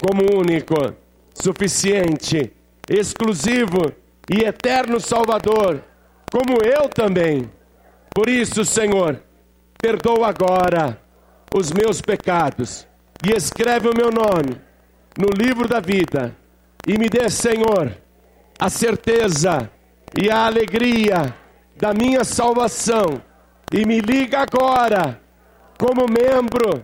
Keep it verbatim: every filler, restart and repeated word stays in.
como único, suficiente, exclusivo e eterno Salvador, como eu também. Por isso, Senhor, perdoa agora os meus pecados e escreve o meu nome no livro da vida e me dê, Senhor, a certeza e a alegria da minha salvação e me liga agora como membro